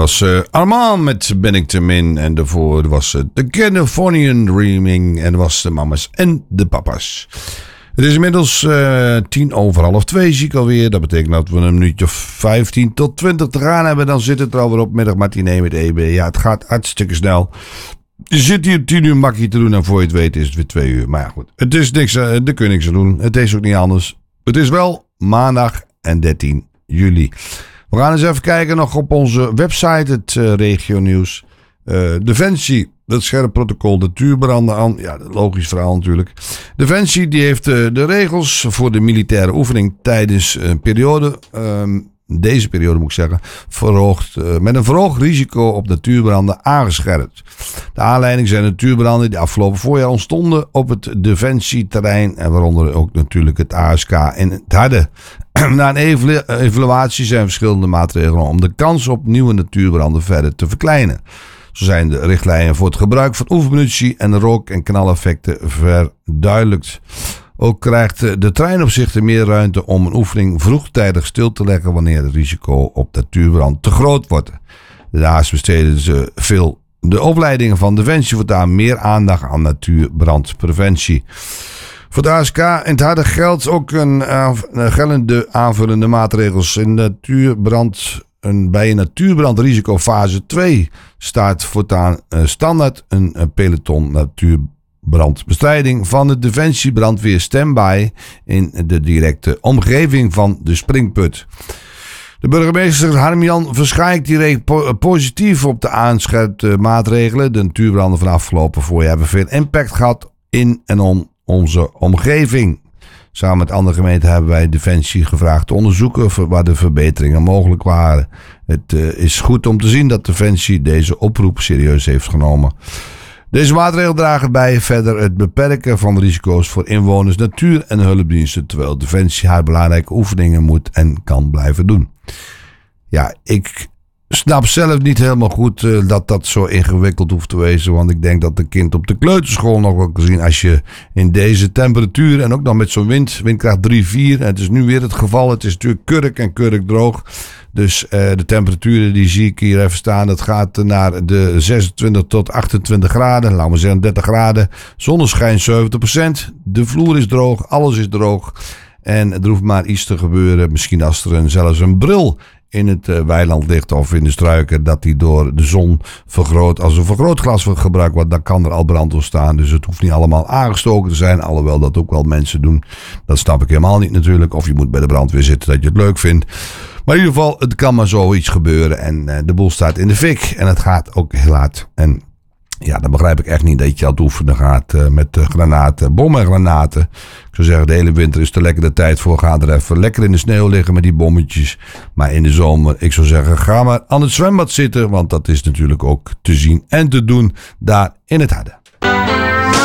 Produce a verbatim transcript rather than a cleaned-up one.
was uh, Armand met Ben ik te min. En daarvoor was het uh, The Californian Dreaming. En dat was de mama's en de papa's. Het is inmiddels uh, tien over half twee, zie ik alweer. Dat betekent dat we een minuutje of vijftien tot twintig te gaan hebben. Dan zit het er alweer op middagmatinee met E B. Ja, het gaat hartstikke snel. Je zit hier tien uur makkie te doen en voor je het weet is het weer twee uur. Maar ja, goed. Het is niks, uh, daar kun je niks aan doen. Het is ook niet anders. Het is wel maandag en dertien juli. We gaan eens even kijken nog op onze website, het uh, regionieuws. Uh, Defensie, dat scherp protocol natuurbranden aan. Ja, logisch verhaal natuurlijk. Defensie die heeft uh, de regels voor de militaire oefening tijdens een periode, um, deze periode moet ik zeggen, verhoogd, uh, met een verhoogd risico op natuurbranden aangescherpt. De aanleiding zijn natuurbranden die afgelopen voorjaar ontstonden op het defensieterrein en waaronder ook natuurlijk het A S K en het Harde. Na een evalu- evaluatie zijn verschillende maatregelen om de kans op nieuwe natuurbranden verder te verkleinen. Zo zijn de richtlijnen voor het gebruik van oefenmunitie en rook- en knaleffecten verduidelijkt. Ook krijgt de treinopzichter meer ruimte om een oefening vroegtijdig stil te leggen wanneer het risico op natuurbrand te groot wordt. Daarnaast besteden ze veel de opleidingen van Defensie voortaan meer aandacht aan natuurbrandpreventie. Voor de A S K en het Harde geldt ook een uh, geldende aanvullende maatregels. In natuurbrand, een, bij een natuurbrandrisico fase twee staat voortaan uh, standaard een, een peloton natuurbrandbestrijding van de Defensie brandweer standby in de directe omgeving van de springput. De burgemeester Harm-Jan Verschaik die reageert po- positief op de aanscherpte maatregelen. De natuurbranden van afgelopen voorjaar hebben veel impact gehad in en om onze omgeving. Samen met andere gemeenten hebben wij Defensie gevraagd te onderzoeken waar de verbeteringen mogelijk waren. Het uh, is goed om te zien dat Defensie deze oproep serieus heeft genomen. Deze maatregelen dragen bij verder het beperken van risico's voor inwoners, natuur en hulpdiensten, terwijl Defensie haar belangrijke oefeningen moet en kan blijven doen. Ja, ik snap zelf niet helemaal goed uh, dat dat zo ingewikkeld hoeft te wezen. Want ik denk dat de kind op de kleuterschool nog wel kan zien. Als je in deze temperatuur en ook nog met zo'n wind, windkracht drie, vier. En het is nu weer het geval. Het is natuurlijk kurk en kurk droog. Dus uh, de temperaturen die zie ik hier even staan. Dat gaat naar de zesentwintig tot achtentwintig graden. Laten we zeggen dertig graden. Zonneschijn zeventig procent. De vloer is droog. Alles is droog. En er hoeft maar iets te gebeuren. Misschien als er een, zelfs een bril in het uh, weiland ligt of in de struiken, dat die door de zon vergroot, als een vergrootglas wordt gebruikt wordt, dan kan er al brand ontstaan. Dus het hoeft niet allemaal aangestoken te zijn, alhoewel dat ook wel mensen doen. Dat snap ik helemaal niet natuurlijk. Of je moet bij de brandweer zitten dat je het leuk vindt. Maar in ieder geval, het kan maar zoiets gebeuren en uh, de boel staat in de fik en het gaat ook heel hard. En ja, dan begrijp ik echt niet dat je aan het oefenen gaat uh, met uh, granaten, bommen en granaten. Ik zou zeggen, de hele winter is er lekker de tijd voor. Ga er even lekker in de sneeuw liggen met die bommetjes. Maar in de zomer, ik zou zeggen, ga maar aan het zwembad zitten. Want dat is natuurlijk ook te zien en te doen daar in het Harde.